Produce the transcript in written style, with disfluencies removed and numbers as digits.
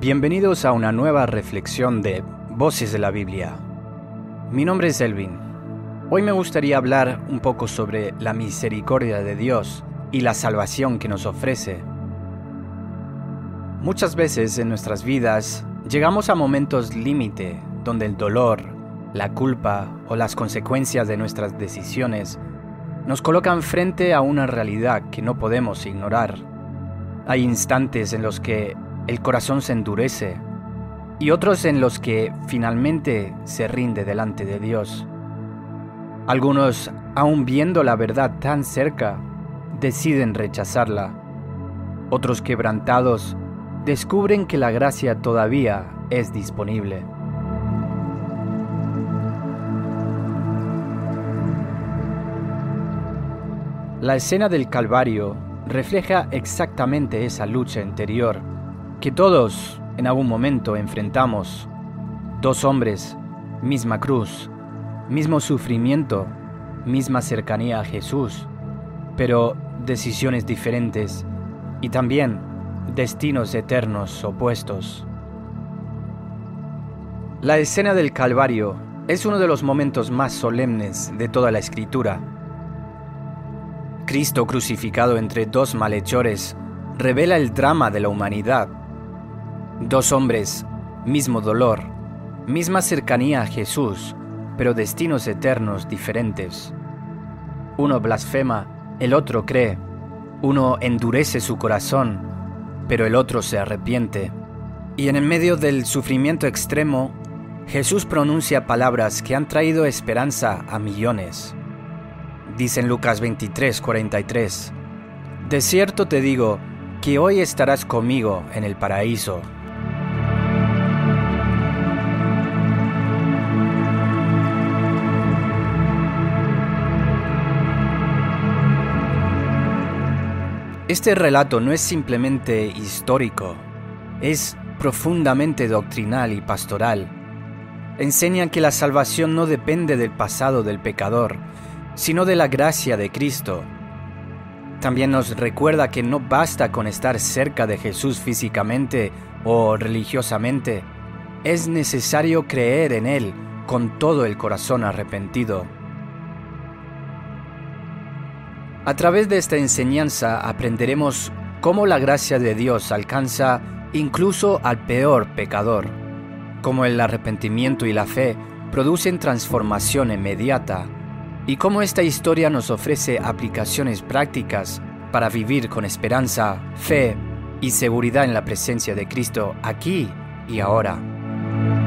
Bienvenidos a una nueva reflexión de Voces de la Biblia. Mi nombre es Elvin. Hoy me gustaría hablar un poco sobre la misericordia de Dios y la salvación que nos ofrece. Muchas veces en nuestras vidas llegamos a momentos límite donde el dolor, la culpa o las consecuencias de nuestras decisiones nos colocan frente a una realidad que no podemos ignorar. Hay instantes en los que el corazón se endurece y otros en los que finalmente se rinde delante de Dios. Algunos, aun viendo la verdad tan cerca, deciden rechazarla. Otros, quebrantados, descubren que la gracia todavía es disponible. La escena del Calvario refleja exactamente esa lucha interior que todos en algún momento enfrentamos. Dos hombres, misma cruz, mismo sufrimiento, misma cercanía a Jesús, pero decisiones diferentes y también destinos eternos opuestos. La escena del Calvario es uno de los momentos más solemnes de toda la Escritura. Cristo crucificado entre dos malhechores revela el drama de la humanidad. Dos hombres, mismo dolor, misma cercanía a Jesús, pero destinos eternos diferentes. Uno blasfema, el otro cree. Uno endurece su corazón, pero el otro se arrepiente. Y en el medio del sufrimiento extremo, Jesús pronuncia palabras que han traído esperanza a millones. Dice en Lucas 23:43, «De cierto te digo que hoy estarás conmigo en el paraíso». Este relato no es simplemente histórico, es profundamente doctrinal y pastoral. Enseña que la salvación no depende del pasado del pecador, sino de la gracia de Cristo. También nos recuerda que no basta con estar cerca de Jesús físicamente o religiosamente, es necesario creer en Él con todo el corazón arrepentido. A través de esta enseñanza aprenderemos cómo la gracia de Dios alcanza incluso al peor pecador, cómo el arrepentimiento y la fe producen transformación inmediata, y cómo esta historia nos ofrece aplicaciones prácticas para vivir con esperanza, fe y seguridad en la presencia de Cristo aquí y ahora.